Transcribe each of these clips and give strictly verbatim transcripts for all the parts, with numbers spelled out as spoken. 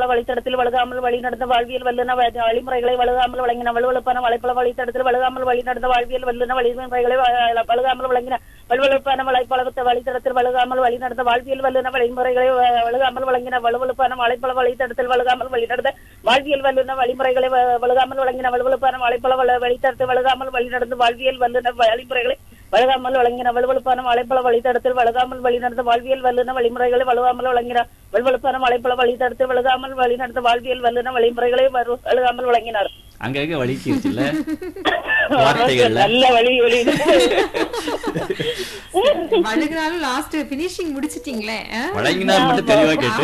வழித்தடத்தில் வழுகாமல் வழி நடந்த வாழ்வியல் வல்லுந வழிமுறைகளை வழுகாமல் வழங்கின வலுவழுப்பான வலைப்பள வழித்தடத்தில் வழுகாமல் வழி நடந்த வாழ்வியல் வல்லுந வழிமுறைகளை வழுகாமல் வழங்கின வலுவழுப்பான வலைப்பள வழித்தடத்தில் வழுகாமல் வழி நடந்த வாழ்வியல் வல்லுந வழிமுறைகளை வழுகாமல் வழங்கின வலுவழுப்பான வலைப்பள வழித்தடத்தில் வழுகாமல் வழி நடந்த வாழ்வியல் வல்லுந வழிமுறைகளை வழுகாமல் வழங்கின வலுவழுப்பான வலைப்பள வழித்தடத்தில் வழுகாமல் வழி நடந்த வாழ்வியல் வல்லுந வழிமுறைகளை வழுகாமல் வழங்கின வலுவழுப்பான வலைப்பள வழித்தடத்தில் வழுகாமல் வழி நடந்த வாழ்வியல் வல்லுந வழிமுறைகளை வழுகாமல் வழங்கின வலுவழுப்பான வலைப்பள வழித்தடத்தில் வழுகாமல் வழி நடந்த வாழ்வியல் வல்லுந வழிமுறைகளை வழுகாமல் வழங்கினார். அங்கங்க வலிக்குச்சுல வார்த்தைகள்ல நல்ல வழி வழி வழுகினாலும் லாஸ்ட் ஃபினிஷிங் முடிச்சிட்டீங்களே. வழங்கினார் மட்டும் தெளிவா கேட்டு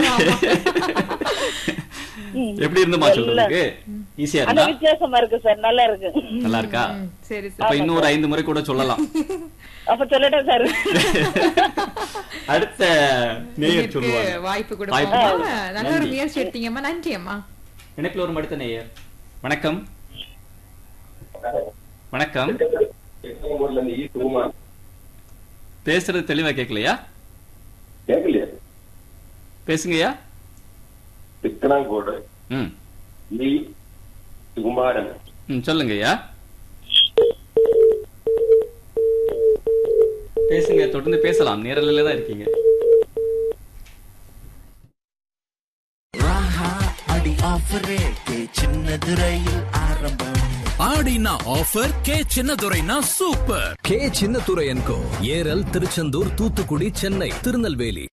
எப்படி இருந்துமா சொல்றதுக்கு ஈஸியா அந்த இருக்கா? வித்தியாசமா இருக்கு சார். நல்லா இருக்கு. நல்லா இருக்கா? சரி அப்ப இன்னும் ஒரு ஐந்து முறை கூட சொல்லலாம். அப்ப சொல்லட்டேன் சார். அடுத்த நேயர் சொல்லுவாங்க. வாய்ப்பு கொடுப்போம். நல்ல ஒரு முயற்சி எடுத்தீங்கம்மா. நன்றி அம்மா. இணைப்புல ஒரு அடுத்த நேயர். வணக்கம். வணக்கம். பேசுறது தெளிவா கேட்கலையா? கேட்கலையா? பேசுங்கய்யா. திக்கனாங்கோடு ம் வி குமாரன். ம் சொல்லுங்கய்யா. பேசுங்க, தொடர்ந்து பேசலாம். நேரலையில தான் இருக்கீங்க. ஆடினா offer K சின்னதுரைனா super. K Chinnadurai என்கோ ஏரல், திருச்செந்தூர், தூத்துக்குடி, சென்னை, திருநெல்வேலி.